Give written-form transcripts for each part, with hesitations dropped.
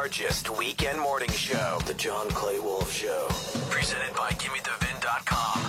largest weekend morning show, The John Clay Wolf Show. Presented by GimmeTheVin.com.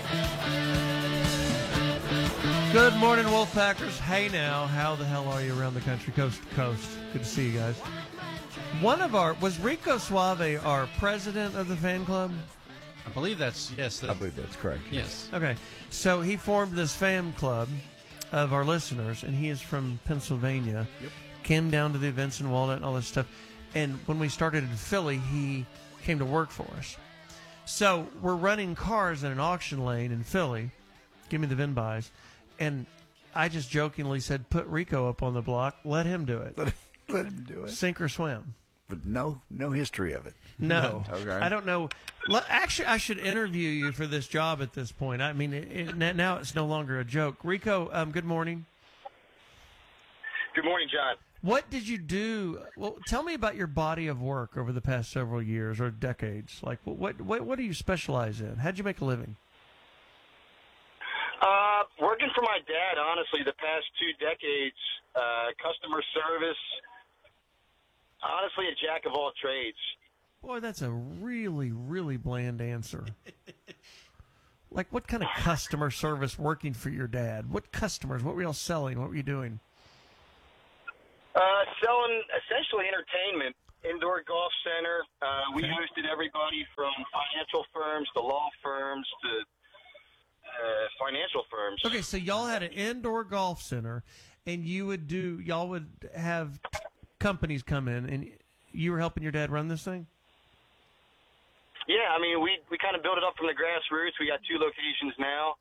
Good morning, Wolfpackers. Hey now, how the hell are you around the country, coast to coast? Good to see you guys. Was Rico Suave our president of the fan club? I believe that's, yes. I believe that's correct. Yes. Okay, so he formed this fan club of our listeners, and he is from Pennsylvania. Yep. Came down to the events in Walnut and all this stuff. And when we started in Philly, he came to work for us. So we're running cars in an auction lane in Philly. Give me the VIN buys. And I just jokingly said, put Rico up on the block. Let him do it. Let him do it. Sink or swim. But no history of it. No. Okay. I don't know. Actually, I should interview you for this job at this point. I mean, now it's no longer a joke. Rico, good morning. Good morning, John. What did you do? Well, tell me about your body of work over the past several years or decades. Like, what do you specialize in? How'd you make a living? Working for my dad, honestly, the past 2 decades, customer service, honestly, a jack of all trades. Boy, that's a really, really bland answer. Like, what kind of customer service working for your dad? What customers? What were y'all selling? What were you doing? Selling essentially entertainment, indoor golf center. We hosted everybody from financial firms to law firms to financial firms. Okay, so y'all had an indoor golf center, and y'all would have companies come in, and you were helping your dad run this thing? Yeah, I mean, we kind of built it up from the grassroots. We got 2 locations now.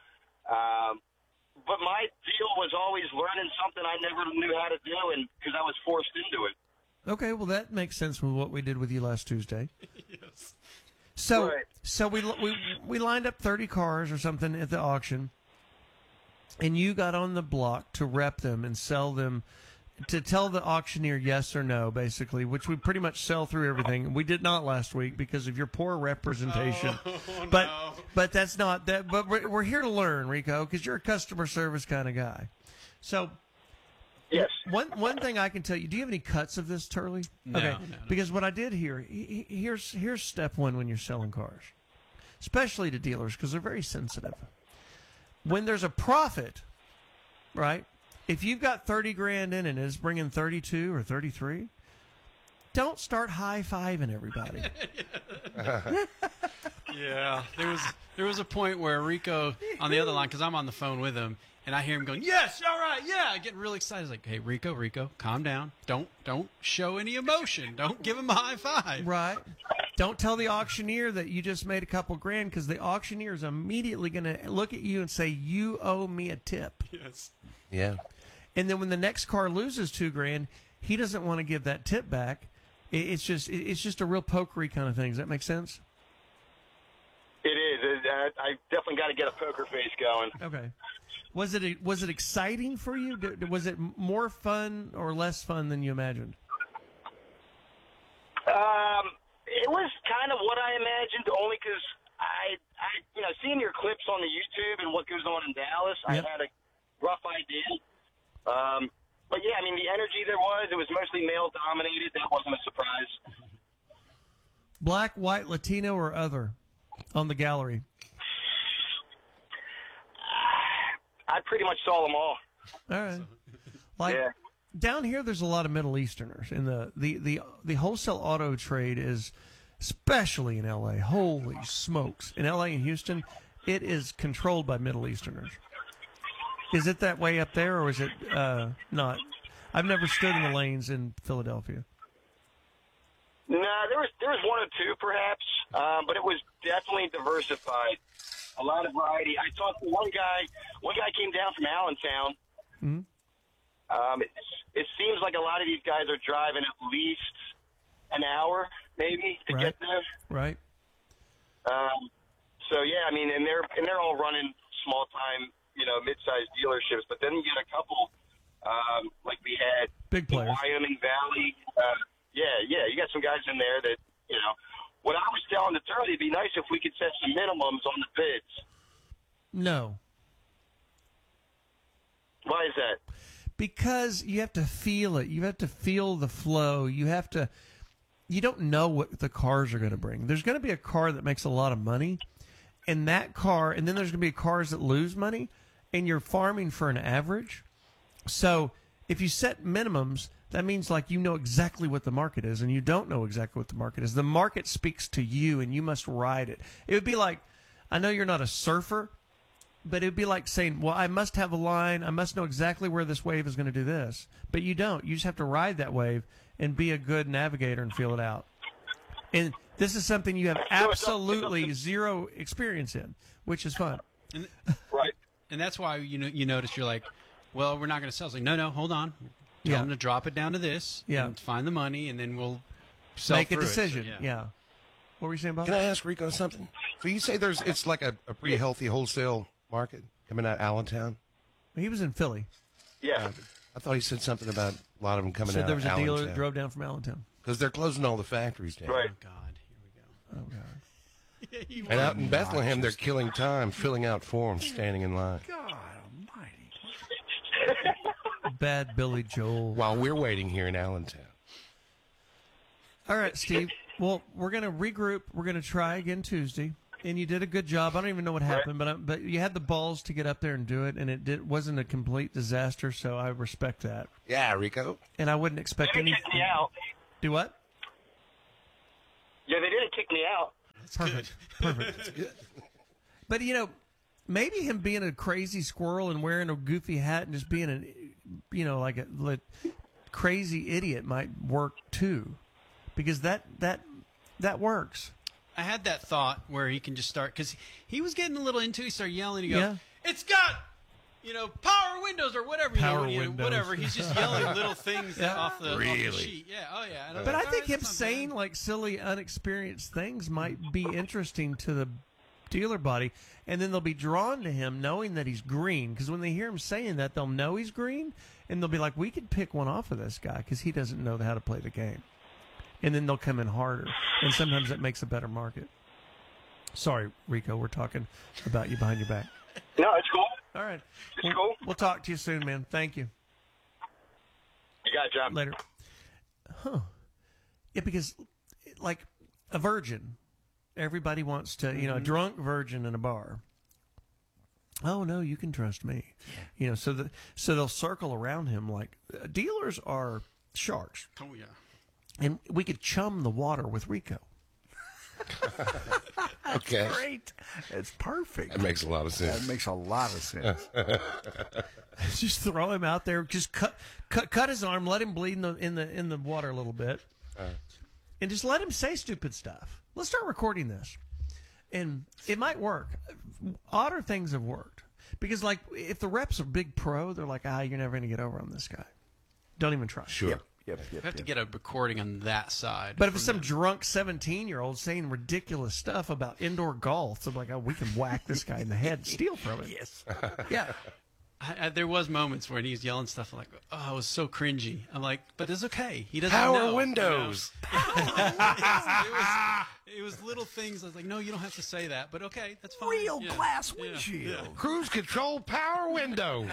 But my deal was always learning something I never knew how to do, and because I was forced into it. Okay, well, that makes sense with what we did with you last Tuesday. Yes. So, right. So we lined up 30 cars or something at the auction, and you got on the block to rep them and sell them, to tell the auctioneer yes or no, basically, which we pretty much sell through everything. We did not last week because of your poor representation. But that's not that. But we're here to learn, Rico, because you're a customer service kind of guy. So, yes. One thing I can tell you. Do you have any cuts of this, Turley? No, okay. no. Because what I did here, here's step one when you're selling cars, especially to dealers, because they're very sensitive. When there's a profit, right? If you've got 30 grand in and it's bringing 32 or 33, don't start high-fiving everybody. Yeah, there was a point where Rico on the other line, because I'm on the phone with him, and I hear him going, "Yes, all right, yeah," getting really excited. He's like, "Hey, Rico, calm down. Don't show any emotion. Don't give him a high five." Right. Don't tell the auctioneer that you just made a couple grand, because the auctioneer is immediately going to look at you and say, "You owe me a tip." Yes. Yeah. And then when the next car loses 2 grand, he doesn't want to give that tip back. It's just a real pokery kind of thing. Does that make sense? It is. I definitely got to get a poker face going. Okay. Was it exciting for you? Was it more fun or less fun than you imagined? It was kind of what I imagined, only because I seeing your clips on the YouTube and what goes on in Dallas, Yep. I had a rough idea. But yeah, I mean, the energy it was mostly male dominated. That wasn't a surprise. Black, white, Latino, or other on the gallery? I pretty much saw them all. All right. Like, Yeah. down here, there's a lot of Middle Easterners, and the wholesale auto trade is, especially in L.A., holy smokes. In L.A. and Houston, it is controlled by Middle Easterners. Is it that way up there, or is it not? I've never stood in the lanes in Philadelphia. No, there was 1 or 2 perhaps, but it was definitely diversified. A lot of variety. I talked to one guy. One guy came down from Allentown. Mm-hmm. It seems like a lot of these guys are driving at least an hour, maybe, to get there. Right. So yeah, I mean, and they're all running small time, mid-sized dealerships. But then you get a couple, like we had Big players. Wyoming Valley. Yeah, you got some guys in there that What I was telling the Turley, it'd be nice if we could set some minimums on the bids. No. Why is that? Because you have to feel it. You have to feel the flow. You have to you don't know what the cars are going to bring. There's going to be a car that makes a lot of money, and that car, and then there's going to be cars that lose money, and you're farming for an average. So if you set minimums, that means like you know exactly what the market is, and you don't know exactly what the market is. The market speaks to you, and you must ride it. It would be like, I know you're not a surfer, but it would be like saying, well, I must have a line. I must know exactly where this wave is going to do this. But you don't. You just have to ride that wave and be a good navigator and feel it out. And this is something you have absolutely zero experience in, which is fun. And, Right. and that's why you notice you're like, well, we're not going to sell. It's like, no, hold on. Tell them to drop it down to this. Yeah. And find the money, and then we'll sell Make a through it. decision. So, yeah. What were you saying, Bob? Can I ask Rico something? So you say it's like a pretty healthy wholesale market coming out of Allentown? He was in Philly. Yeah. I thought he said something about a lot of them coming Said out there was of a dealer that Allentown. drove down from Allentown. Because they're closing all the factories down. Right. Oh, God. Here we go. Oh, God. And out in Bethlehem, they're killing time filling out forms, standing in line. God almighty. Bad Billy Joel. While we're waiting here in Allentown. All right, Steve. Well, we're going to regroup. We're going to try again Tuesday. And you did a good job. I don't even know what happened, but you had the balls to get up there and do it, and it wasn't a complete disaster, so I respect that. Yeah, Rico. And I wouldn't expect They didn't anything. kick me out. Do what? Yeah, they didn't kick me out. Perfect. Perfect. But, maybe him being a crazy squirrel and wearing a goofy hat and just being like a crazy idiot might work too, because that works. I had that thought where he can just start, because he was getting a little into it. He started yelling. He goes, Yeah. it's got, power windows or whatever. Power windows. Whatever. He's just yelling little things Yeah. off the Really? sheet. Yeah. Oh, yeah. And I'm But like, I think all right, him that's not saying bad. like silly, unexperienced things might be interesting to the dealer body, and then they'll be drawn to him knowing that he's green. Because when they hear him saying that, they'll know he's green, and they'll be like, we could pick one off of this guy because he doesn't know how to play the game. And then they'll come in harder, and sometimes that makes a better market. Sorry, Rico, we're talking about you behind your back. No, it's cool. All right. It's cool. We'll talk to you soon, man. Thank you. You got it, John. Later. Huh. Yeah, because like a virgin, everybody wants to, a drunk virgin in a bar. Oh no, you can trust me. So they'll circle around him like dealers are sharks. Oh, yeah. And we could chum the water with Rico. Okay. Great. It's perfect. That makes a lot of sense. That makes a lot of sense. Just throw him out there. Just cut his arm. Let him bleed in the water a little bit, and just let him say stupid stuff. Let's start recording this, and it might work. Odder things have worked because, like, if the rep's a big pro, they're like, you're never going to get over on this guy. Don't even try. Sure. Yep. You have to get a recording on that side. But if it's some drunk 17-year-old saying ridiculous stuff about indoor golf, I'm like, we can whack this guy in the head and steal from him. Yes. Yeah. There was moments where he was yelling stuff like, "Oh, it was so cringy." I'm like, "But it's okay. He doesn't Power know." windows. It was little things. I was like, "No, you don't have to say that." But okay, that's fine. Real Yeah. glass Yeah. windshield. Cruise control power windows.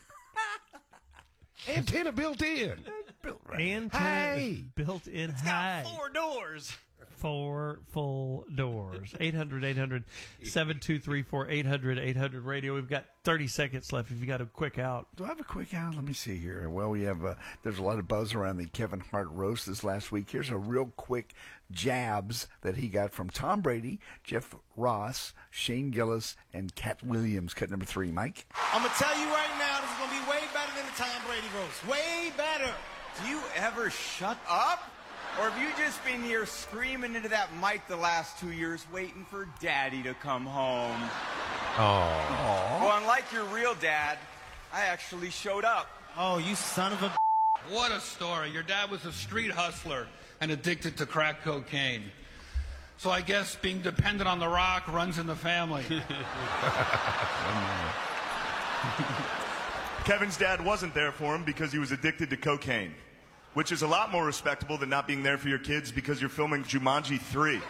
Antenna built in. And Hey! built in high. 4 doors. 4 full doors. 800-800-7234, 800-800 radio. We've got 30 seconds left if you got a quick out. Do I have a quick out? Let me see here. Well, we have there's a lot of buzz around the Kevin Hart roast this last week. Here's a real quick jabs that he got from Tom Brady, Jeff Ross, Shane Gillis, and Cat Williams. Cut number 3, Mike. I'm going to tell you right now, this is going to be way better than the Tom Brady roast. Way better. Do you ever shut up? Or have you just been here screaming into that mic the last 2 years waiting for Daddy to come home? Oh. Well, unlike your real dad, I actually showed up. Oh, you son of a... What a story. Your dad was a street hustler and addicted to crack cocaine. So I guess being dependent on the rock runs in the family. Kevin's dad wasn't there for him because he was addicted to cocaine, which is a lot more respectable than not being there for your kids because you're filming Jumanji 3.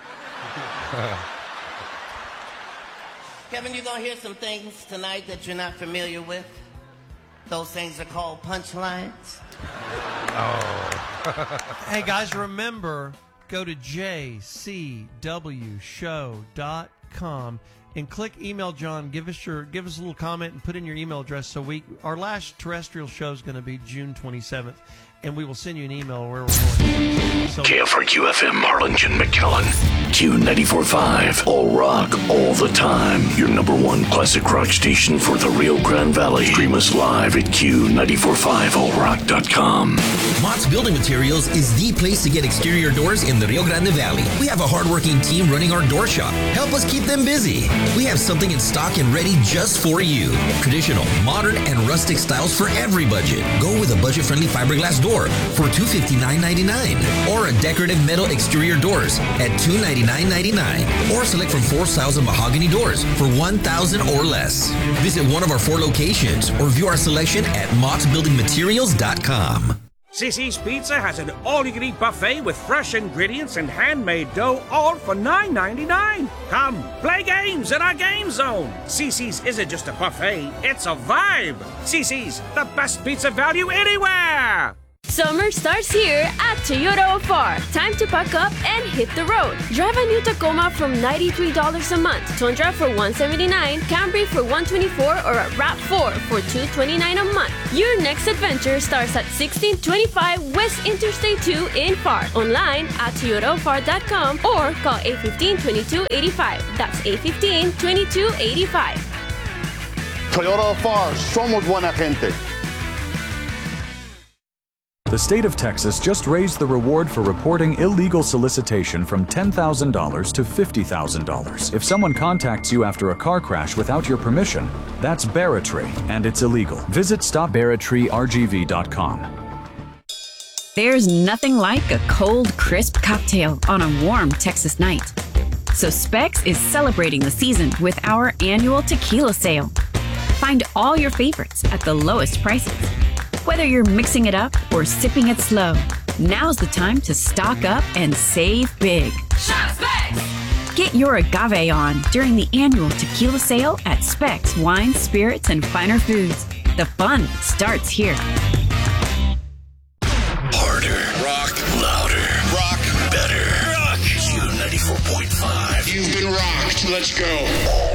Kevin, you're going to hear some things tonight that you're not familiar with. Those things are called punchlines. Hey, guys, remember, go to jcwshow.com and click email John. Give us a little comment and put in your email address. So our last terrestrial show is going to be June 27th, and we will send you an email where we're going. So, KFRQ-FM Harlingen, McAllen. Q94.5. All rock, all the time. Your number one classic rock station for the Rio Grande Valley. Stream us live at Q945allrock.com. Mott's Building Materials is the place to get exterior doors in the Rio Grande Valley. We have a hardworking team running our door shop. Help us keep them busy. We have something in stock and ready just for you. Traditional, modern, and rustic styles for every budget. Go with a budget-friendly fiberglass door for $259.99, or a decorative metal exterior doors at $299.99, or select from 4 styles of mahogany doors for $1,000 or less. Visit one of our 4 locations or view our selection at mottsbuildingmaterials.com. Cici's Pizza has an all-you-can-eat buffet with fresh ingredients and handmade dough, all for $9.99. Come, play games in our game zone. Cici's isn't just a buffet, it's a vibe. Cici's, the best pizza value anywhere. Summer starts here at Toyota Ofar. Time to pack up and hit the road. Drive a new Tacoma from $93 a month, Tundra for $179, Camry for $124, or a RAV4 for $229 a month. Your next adventure starts at 1625 West Interstate 2 in FAR. Online at toyotaofar.com or call 815-2285. That's 815-2285. Toyota Ofar, somos buena gente. The state of Texas just raised the reward for reporting illegal solicitation from $10,000 to $50,000. If someone contacts you after a car crash without your permission, that's barratry, and it's illegal. Visit stopbarratryrgv.com. There's nothing like a cold, crisp cocktail on a warm Texas night. So Specs is celebrating the season with our annual tequila sale. Find all your favorites at the lowest prices. Whether you're mixing it up or sipping it slow, now's the time to stock up and save big. Shop Specs! Get your agave on during the annual tequila sale at Specs Wine, Spirits, and Finer Foods. The fun starts here. Harder. Rock. Louder. Rock. Better. Rock. Q94.5. You've been rocked. Let's go.